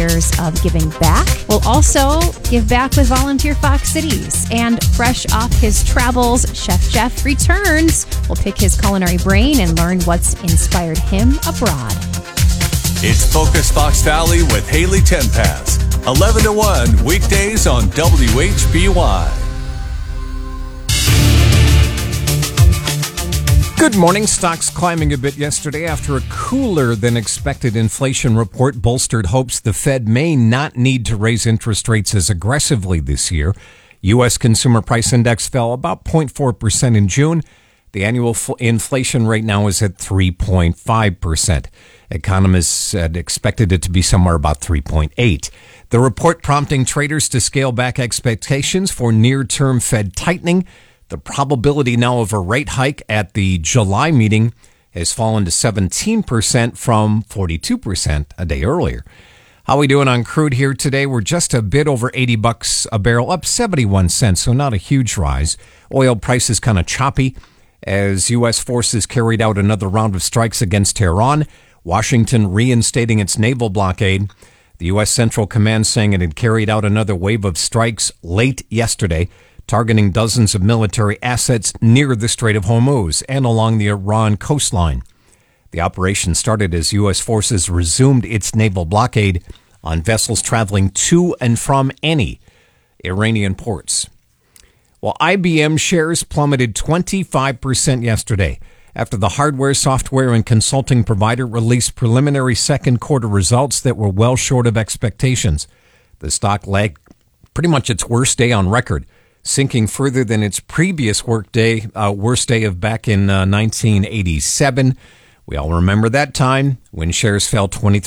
years of giving back. We'll also give back with Volunteer Fox Cities. And fresh off his travels, Chef Jeff returns. We'll pick his culinary brain and learn what's inspired him abroad. It's Focus Fox Valley with Haley Tenpass. 11 to 1 weekdays on WHBY. Good morning. Stocks climbing a bit yesterday after a cooler than expected inflation report bolstered hopes the Fed may not need to raise interest rates as aggressively this year. U.S. Consumer Price Index fell about 0.4% in June. The annual inflation rate now is at 3.5%. Economists had expected it to be somewhere about 3.8%. The report prompting traders to scale back expectations for near-term Fed tightening. The probability now of a rate hike at the July meeting has fallen to 17% from 42% a day earlier. How we doing on crude here today? We're just a bit over $80 a barrel, up 71 cents, so not a huge rise. Oil prices kind of choppy as U.S. forces carried out another round of strikes against Tehran. Washington reinstating its naval blockade. The U.S. Central Command saying it had carried out another wave of strikes late yesterday, targeting dozens of military assets near the Strait of Hormuz and along the Iran coastline. The operation started as U.S. forces resumed its naval blockade on vessels traveling to and from any Iranian ports. Well, IBM shares plummeted 25% yesterday after the hardware, software, and consulting provider released preliminary second quarter results that were well short of expectations. The stock lagged pretty much its worst day on record, sinking further than its previous worst day of back in 1987. We all remember that time when shares fell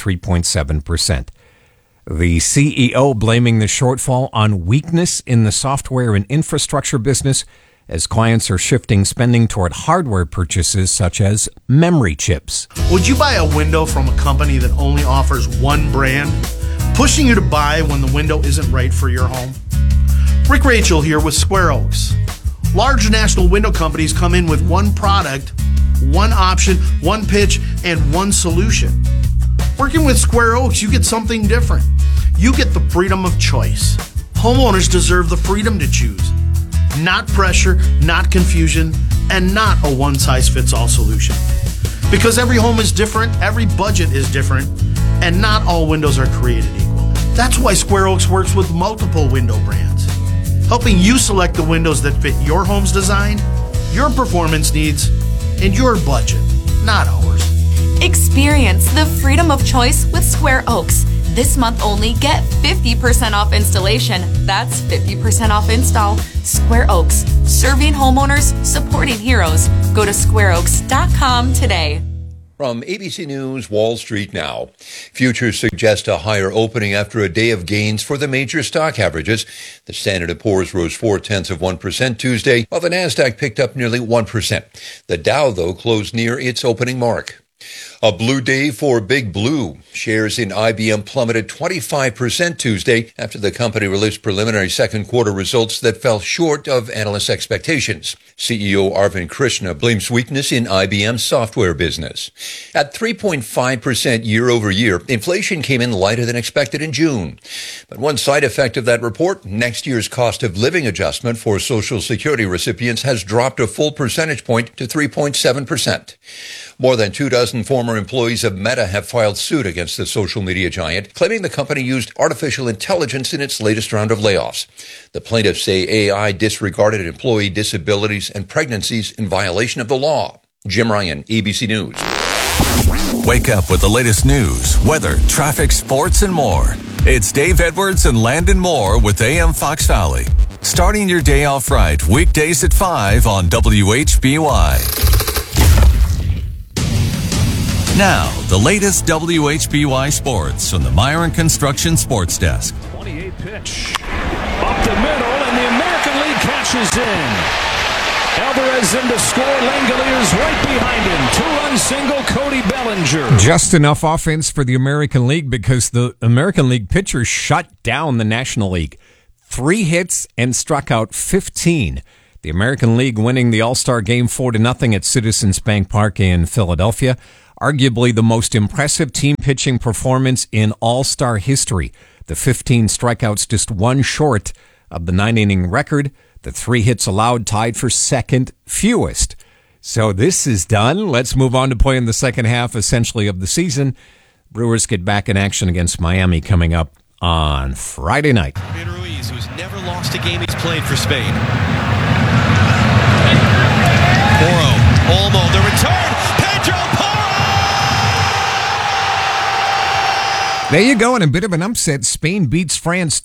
23.7%. The CEO blaming the shortfall on weakness in the software and infrastructure business as clients are shifting spending toward hardware purchases such as memory chips. Would you buy a window from a company that only offers one brand, pushing you to buy when the window isn't right for your home? Rick Rachel here with Square Oaks. Large national window companies come in with one product, one option, one pitch, and one solution. Working with Square Oaks, you get something different. You get the freedom of choice. Homeowners deserve the freedom to choose. Not pressure, not confusion, and not a one-size-fits-all solution. Because every home is different, every budget is different, and not all windows are created equal. That's why Square Oaks works with multiple window brands, helping you select the windows that fit your home's design, your performance needs, and your budget, not ours. Experience the freedom of choice with Square Oaks. This month only, get 50% off installation. That's 50% off install. Square Oaks, serving homeowners, supporting heroes. Go to squareoaks.com today. From ABC News, Wall Street now. Futures suggest a higher opening after a day of gains for the major stock averages. The Standard & Poor's rose 0.4% Tuesday, while the Nasdaq picked up nearly 1%. The Dow, though, closed near its opening mark. A blue day for Big Blue. Shares in IBM plummeted 25% Tuesday after the company released preliminary second quarter results that fell short of analyst expectations. CEO Arvind Krishna blames weakness in IBM's software business. At 3.5% year over year, inflation came in lighter than expected in June. But one side effect of that report, next year's cost of living adjustment for Social Security recipients has dropped a full percentage point to 3.7%. More than 24 former employees of Meta have filed suit against the social media giant, claiming the company used artificial intelligence in its latest round of layoffs. The plaintiffs say AI disregarded employee disabilities and pregnancies in violation of the law. Jim Ryan, ABC News. Wake up with the latest news, weather, traffic, sports, and more. It's Dave Edwards and Landon Moore with AM Fox Valley. Starting your day off right, weekdays at 5 on WHBY. Now, the latest WHBY sports from the Myron Construction Sports Desk. 28 pitch. Up the middle, and the American League catches in. Alvarez in to score. Langoliers right behind him. Two-run single, Cody Bellinger. Just enough offense for the American League because the American League pitcher shut down the National League. 3 hits and struck out 15. The American League winning the All-Star Game 4-0 at Citizens Bank Park in Philadelphia. arguably the most impressive team pitching performance in All-Star history. The 15 strikeouts, just one short of the 9-inning record. The 3 hits allowed tied for second fewest. So this is done. Let's move on to play in the second half, essentially, of the season. Brewers get back in action against Miami coming up on Friday night. Pedro Ruiz, who's never lost a game he's played for Spain. Porro, Olmo, the return, Pedro Porro! There you go, and a bit of an upset. Spain beats France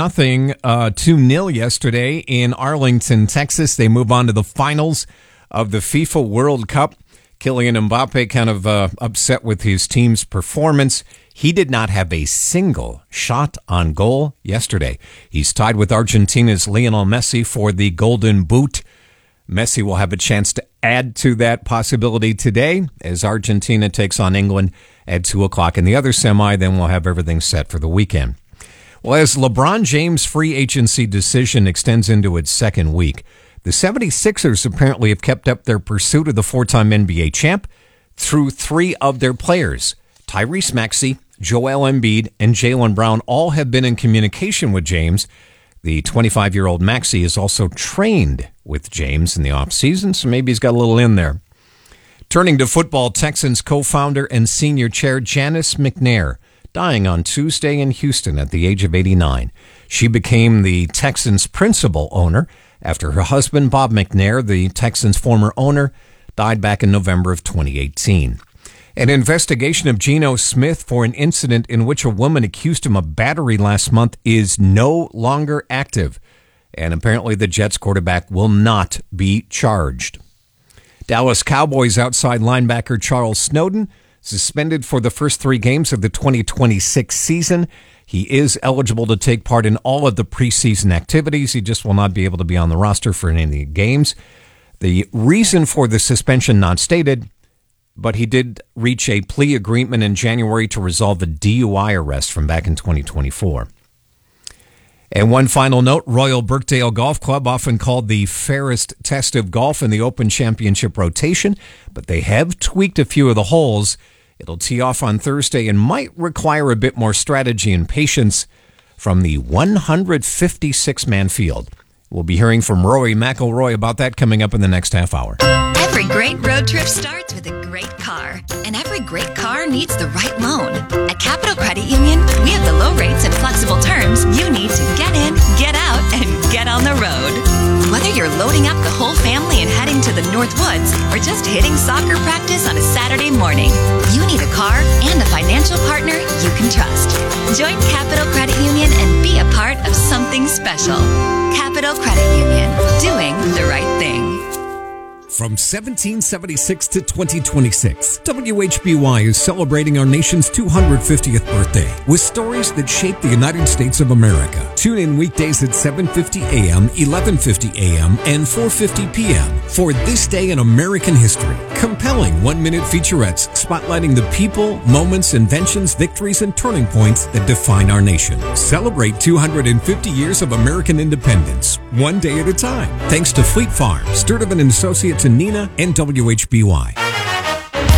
2-0 yesterday in Arlington, Texas. They move on to the finals of the FIFA World Cup. Kylian Mbappe kind of upset with his team's performance. He did not have a single shot on goal yesterday. He's tied with Argentina's Lionel Messi for the Golden Boot. Messi will have a chance to add to that possibility today as Argentina takes on England at 2 o'clock in the other semi. Then we'll have everything set for the weekend. Well, as LeBron James' free agency decision extends into its second week, the 76ers apparently have kept up their pursuit of the 4-time NBA champ through 3 of their players. Tyrese Maxey, Joel Embiid, and Jaylen Brown all have been in communication with James. The 25-year-old Maxey is also trained with James in the offseason, so maybe he's got a little in there. Turning to football, Texans co-founder and senior chair Janice McNair dying on Tuesday in Houston at the age of 89. She became the Texans' principal owner after her husband, Bob McNair, the Texans' former owner, died back in November of 2018. An investigation of Geno Smith for an incident in which a woman accused him of battery last month is no longer active, and apparently the Jets quarterback will not be charged. Dallas Cowboys outside linebacker Charles Snowden suspended for the first 3 games of the 2026 season. He is eligible to take part in all of the preseason activities. He just will not be able to be on the roster for any of the games. The reason for the suspension not stated, but he did reach a plea agreement in January to resolve the DUI arrest from back in 2024. And one final note, Royal Birkdale Golf Club, often called the fairest test of golf in the Open Championship rotation, but they have tweaked a few of the holes. It'll tee off on Thursday and might require a bit more strategy and patience from the 156-man field. We'll be hearing from Rory McIlroy about that coming up in the next half hour. Every great road trip starts with a great car, and every great car needs the right loan. At Capital Credit Union, we have the low rates and flexible terms you need to get in, get out, and get on the road. Whether you're loading up the whole family and heading to the North Woods, or just hitting soccer practice on a Saturday morning, you need a car and a financial partner you can trust. Join Capital Credit Union and be a part of something special. Capital Credit Union, doing the right thing. From 1776 to 2026, WHBY is celebrating our nation's 250th birthday with stories that shape the United States of America. Tune in weekdays at 7:50 a.m., 11:50 a.m., and 4:50 p.m. for This Day in American History. Compelling one-minute featurettes spotlighting the people, moments, inventions, victories, and turning points that define our nation. Celebrate 250 years of American independence, one day at a time. Thanks to Fleet Farm, Sturtevant & Associates, and Nina, and WHBY.